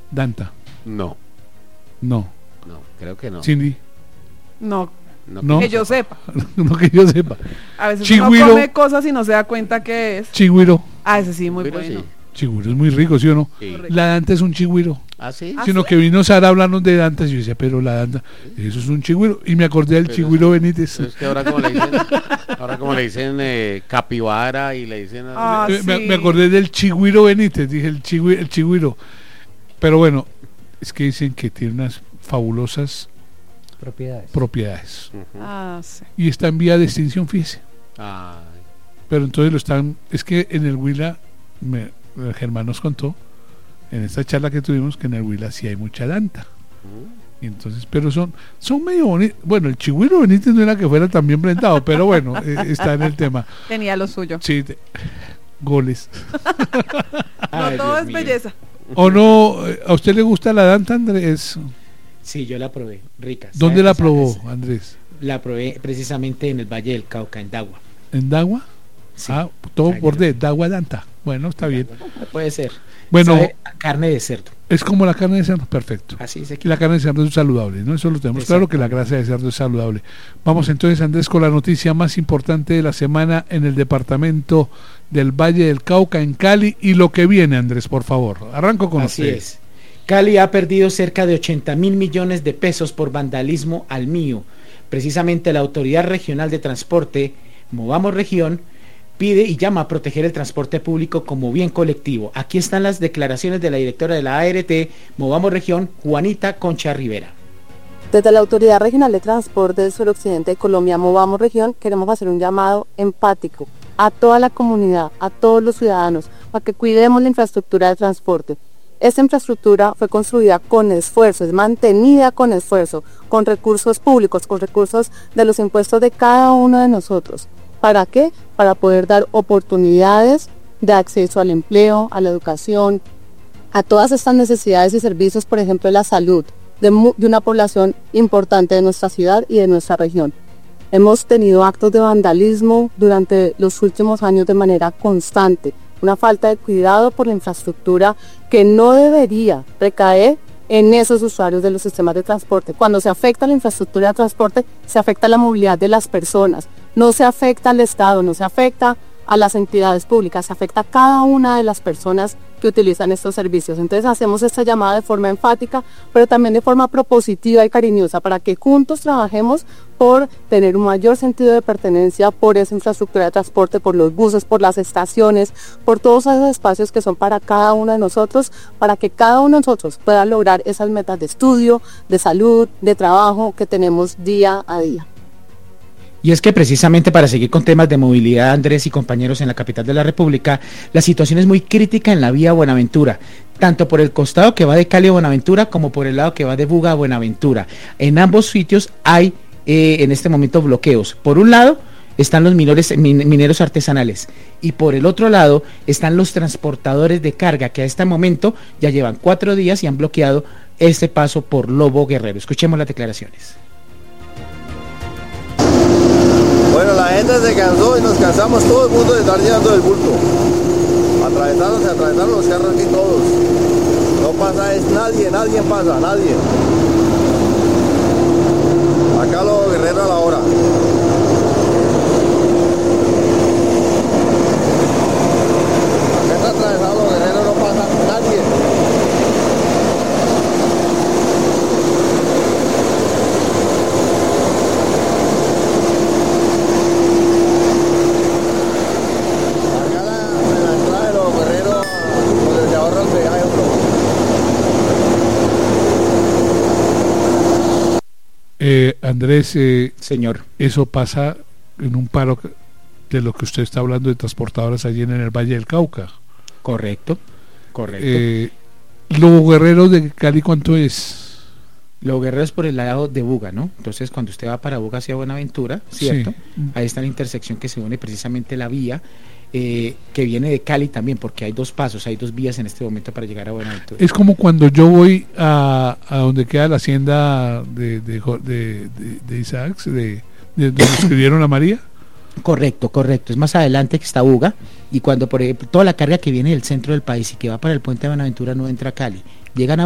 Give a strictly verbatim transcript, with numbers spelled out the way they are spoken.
Danta. No. No. No, creo que no. Cindy. No, No, No. que yo sepa. No que yo sepa. A veces Chigüiro. uno come cosas y no se da cuenta qué es. Chigüiro. Ah, ese sí, muy Pero bueno. sí. Chigüiro es muy rico, ¿sí o no? Sí. Correcto. La Danta es un chigüiro. ¿Ah, sí? ¿Ah, Sino sí? que vino Sara a hablarnos de Dantas y yo decía, pero la Danta, eso es un chigüiro. Y me acordé del Pero chigüiro es- Benítez. Pero es que ahora como le dicen, ahora como le dicen eh, capibara y le dicen... Ah, me, me- sí. me acordé del chigüiro Benítez, dije el chigüiro, el chigüiro. Pero bueno, es que dicen que tiene unas fabulosas Propiedades. propiedades. Ujú. Ah, sí. Y está en vía de extinción, fíjese. Ay, Pero entonces lo están, es que en el Huila, me, el Germán nos contó, en esta charla que tuvimos, que en el Huila sí hay mucha Danta. ujú. Y entonces, pero son, son medio bonitos. Bueno, el chigüiro Benítez no era que fuera tan bien blendado, pero bueno, eh, está en el tema. Tenía lo suyo. Sí, te- goles. No Ay, todo Dios es mío. belleza. ¿O no? eh, ¿A usted le gusta la Danta, Andrés? Sí, yo la probé, rica. ¿Dónde ¿Sabe la qué sabe? probó, Es- Andrés? La probé precisamente en el Valle del Cauca, en Dagua. ¿En Dagua? Sí. Ah, todo Ahí por lo- D, Dagua Danta. Bueno, está bien. Puede ser. Bueno, Sabe a carne de cerdo. es como la carne de cerdo, perfecto. Así es Y aquí. la carne de cerdo es saludable, ¿no? Eso lo tenemos claro, que la grasa de cerdo es saludable. Vamos entonces, Andrés, con la noticia más importante de la semana en el departamento del Valle del Cauca, en Cali, y lo que viene, Andrés, por favor. Arranco con Así usted. es. Cali ha perdido cerca de ochenta mil millones de pesos por vandalismo al mío. Precisamente la Autoridad Regional de Transporte, Movamos Región, pide y llama a proteger el transporte público como bien colectivo. Aquí están las declaraciones de la directora de la A R T, Movamos Región, Juanita Concha Rivera. Desde la Autoridad Regional de Transporte del Suroccidente de Colombia, Movamos Región, queremos hacer un llamado empático a toda la comunidad, a todos los ciudadanos, para que cuidemos la infraestructura de transporte. Esta infraestructura fue construida con esfuerzo, es mantenida con esfuerzo, con recursos públicos, con recursos de los impuestos de cada uno de nosotros. ¿Para qué? Para poder dar oportunidades de acceso al empleo, a la educación, a todas estas necesidades y servicios, por ejemplo, la salud de, mu- de una población importante de nuestra ciudad y de nuestra región. Hemos tenido actos de vandalismo durante los últimos años de manera constante, una falta de cuidado por la infraestructura que no debería recaer en esos usuarios de los sistemas de transporte. Cuando se afecta la infraestructura de transporte, se afecta la movilidad de las personas, no se afecta al Estado, no se afecta a las entidades públicas, se afecta a cada una de las personas que utilizan estos servicios. Entonces hacemos esta llamada de forma enfática, pero también de forma propositiva y cariñosa, para que juntos trabajemos por tener un mayor sentido de pertenencia por esa infraestructura de transporte, por los buses, por las estaciones, por todos esos espacios que son para cada uno de nosotros, para que cada uno de nosotros pueda lograr esas metas de estudio, de salud, de trabajo que tenemos día a día. Y es que precisamente para seguir con temas de movilidad, Andrés y compañeros, en la capital de la República, la situación es muy crítica en la vía Buenaventura, tanto por el costado que va de Cali a Buenaventura como por el lado que va de Buga a Buenaventura. En ambos sitios hay eh, en este momento bloqueos. Por un lado están los minores, min, mineros artesanales y por el otro lado están los transportadores de carga que a este momento ya llevan cuatro días y han bloqueado este paso por Lobo Guerrero. Escuchemos las declaraciones. Bueno, la gente se cansó y nos cansamos todo el mundo de estar llenando el bulto. Atravesaron, se atravesaron los carros aquí todos. No pasa es nadie, nadie pasa, nadie. Acá los guerreros a la hora. Acá está atravesado los guerreros, no pasa nadie. Acá la, en la entrada de los guerreros, donde se ahorra el peaje, Eh, Andrés, eh, Señor. eso pasa en un paro de lo que usted está hablando de transportadoras allí en el Valle del Cauca. Correcto, correcto. Eh, Lobo Guerrero de Cali, ¿cuánto es? Los guerreros por el lado de Buga, ¿no? Entonces cuando usted va para Buga hacia Buenaventura, ¿cierto? Sí. Ahí está la intersección que se une precisamente la vía eh, que viene de Cali también, porque hay dos pasos, hay dos vías en este momento para llegar a Buenaventura. Es como cuando yo voy a, a donde queda la hacienda de, de, Jo- de, de, de Isaacs, de, de donde escribieron a María. Correcto, correcto. Es más adelante que está Buga y cuando por ejemplo toda la carga que viene del centro del país y que va para el puente de Buenaventura no entra a Cali, llegan a